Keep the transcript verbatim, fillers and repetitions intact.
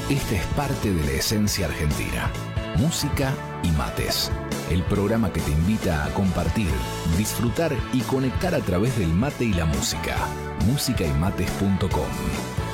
Esta es parte de la esencia argentina. Música y mates. El programa que te invita a compartir, disfrutar y conectar a través del mate y la música. música y mates punto com.